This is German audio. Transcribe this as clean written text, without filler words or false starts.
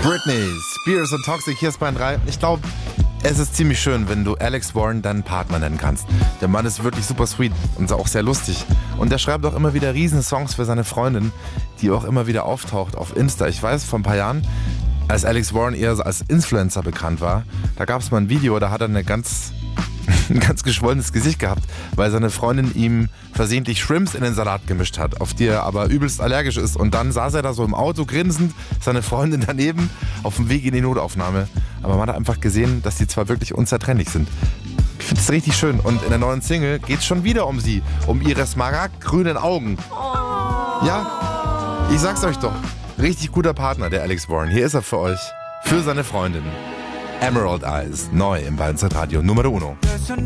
Britney Spears und Toxic, hier ist Bayern 3. Ich glaube, es ist ziemlich schön, wenn du Alex Warren deinen Partner nennen kannst. Der Mann ist wirklich super sweet und auch sehr lustig. Und der schreibt auch immer wieder riesen Songs für seine Freundin, die auch immer wieder auftaucht auf Insta. Ich weiß, vor ein paar Jahren, als Alex Warren eher als Influencer bekannt war, da gab es mal ein Video, da hat er ein ganz geschwollenes Gesicht gehabt, weil seine Freundin ihm versehentlich Shrimps in den Salat gemischt hat, auf die er aber übelst allergisch ist. Und dann saß er da so im Auto grinsend, seine Freundin daneben, auf dem Weg in die Notaufnahme. Aber man hat einfach gesehen, dass die zwar wirklich unzertrennlich sind. Ich finde es richtig schön. Und in der neuen Single geht es schon wieder um sie, um ihre smaragdgrünen Augen. Ja, ich sag's euch doch. Richtig guter Partner, der Alex Warren. Hier ist er für euch, für seine Freundin. Emerald Eyes, neu im Bayern Radio Nummer 1.